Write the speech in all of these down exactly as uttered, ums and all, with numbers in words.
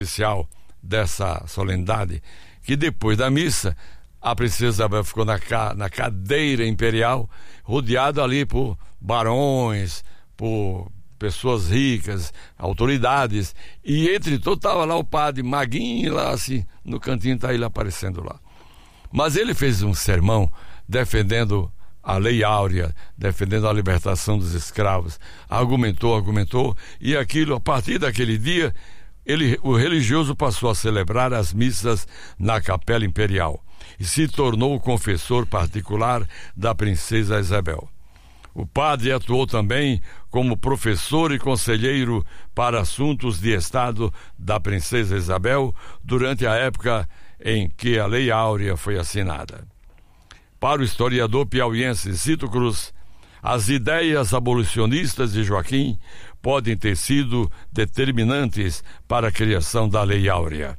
oficial dessa solenidade, que depois da missa, a princesa Isabel ficou na, ca, na cadeira imperial, rodeada ali por barões, por pessoas ricas, autoridades, e entre todos estava lá o padre Maguinho, lá assim, no cantinho está ele aparecendo lá. Mas ele fez um sermão defendendo a Lei Áurea, defendendo a libertação dos escravos, argumentou, argumentou, e aquilo, a partir daquele dia, ele, o religioso passou a celebrar as missas na Capela Imperial e se tornou o confessor particular da princesa Isabel. O padre atuou também como professor e conselheiro para assuntos de Estado da princesa Isabel durante a época em que a Lei Áurea foi assinada. Para o historiador piauiense Cito Cruz, as ideias abolicionistas de Joaquim podem ter sido determinantes para a criação da Lei Áurea.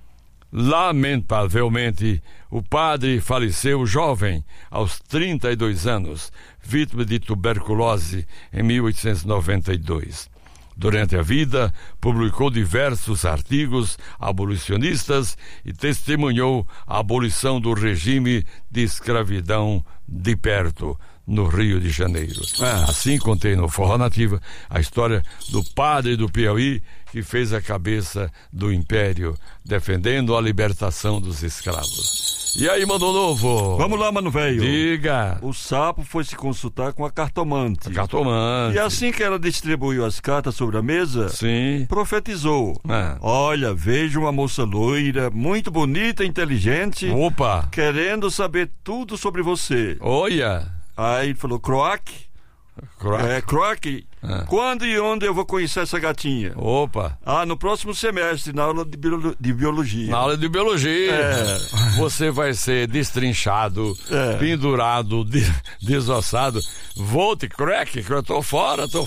Lamentavelmente, o padre faleceu jovem, aos trinta e dois anos, vítima de tuberculose em mil oitocentos e noventa e dois. Durante a vida, publicou diversos artigos abolicionistas e testemunhou a abolição do regime de escravidão de perto, no Rio de Janeiro. Ah. Assim contei no Forró Nativa a história do padre do Piauí que fez a cabeça do império, defendendo a libertação dos escravos. E aí, Mano Novo? Vamos lá, Mano Velho. Diga. O sapo foi se consultar com a cartomante. A cartomante. E assim que ela distribuiu as cartas sobre a mesa, sim, profetizou. Ah. Olha, vejo uma moça loira, muito bonita e inteligente. Opa. Querendo saber tudo sobre você. Olha. Aí ele falou, Croac. Croac. É, Croac. Ah. Quando e onde eu vou conhecer essa gatinha? Opa. Ah, no próximo semestre, na aula de, biolo- de biologia. Na aula de biologia. É. Você vai ser destrinchado, é. pendurado, de- desossado. Volte, crack, que eu tô fora, tô